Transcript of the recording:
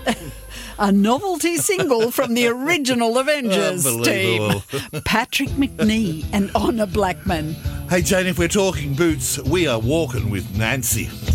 A novelty single from the original Avengers team. Unbelievable. Patrick McNee and Honor Blackman. Hey, Jane, if we're talking boots, we are walking with Nancy.